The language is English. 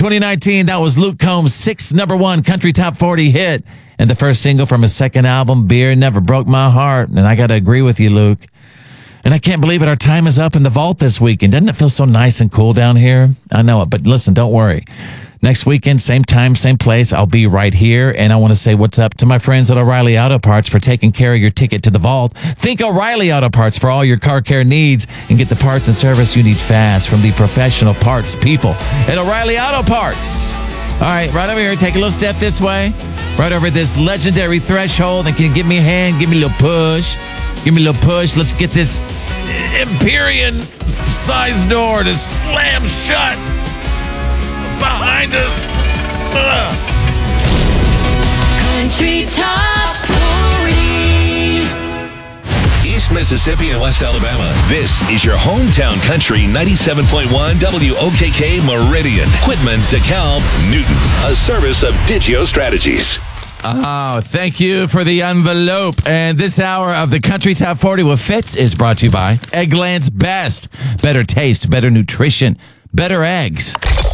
2019, that was Luke Combs' sixth #1 country top 40 hit and the first single from his second album, Beer Never Broke My Heart. And I got to agree with you, Luke. And I can't believe it. Our time is up in the vault this weekend. Doesn't it feel so nice and cool down here? I know it, but listen, don't worry. Next weekend, same time, same place, I'll be right here. And I want to say what's up to my friends at O'Reilly Auto Parts for taking care of your ticket to the vault. Think O'Reilly Auto Parts for all your car care needs and get the parts and service you need fast from the professional parts people at O'Reilly Auto Parts. All right, right over here. Take a little step this way. Right over this legendary threshold. And can you give me a hand? Give me a little push. Give me a little push. Let's get this Empyrean size door to slam shut behind us. Ugh. Country Top 40. East Mississippi and West Alabama. This is your hometown country 97.1 WOKK Meridian. Quitman, DeKalb, Newton. A service of Digio Strategies. Oh, thank you for the envelope. And this hour of the Country Top 40 with Fitz is brought to you by Eggland's Best. Better taste, better nutrition, better eggs.